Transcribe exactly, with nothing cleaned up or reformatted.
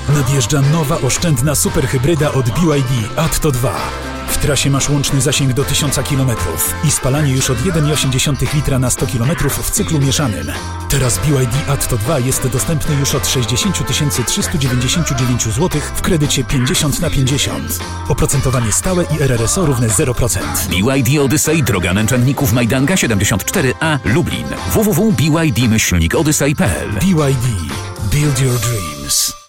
Nadjeżdża nowa oszczędna superhybryda od B Y D Atto dwa. W trasie masz łączny zasięg do tysiąc kilometrów i spalanie już od jeden przecinek osiem litra na sto kilometrów w cyklu mieszanym. Teraz B Y D Atto dwa jest dostępny już od sześćdziesiąt tysięcy trzysta dziewięćdziesiąt dziewięć złotych w kredycie pięćdziesiąt na pięćdziesiąt. Oprocentowanie stałe i R R S O równe zero procent. B Y D Odyssey, droga Męczenników Majdanka siedemdziesiąt cztery A, Lublin. w w w kropka b y d myślnik odyssey kropka p l. B Y D. Build your dreams.